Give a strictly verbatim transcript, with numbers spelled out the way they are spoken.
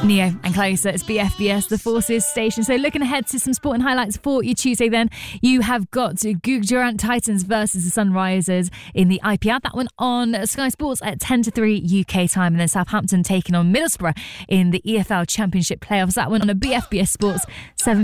Neo and Closer, it's B F B S, the Forces station. So looking ahead to some sporting highlights for you Tuesday then, you have got Gujarat Titans versus the Sunrisers in the I P L. That one on Sky Sports at ten to three U K time. And then Southampton taking on Middlesbrough in the E F L Championship playoffs. That one on a B F B S Sports seven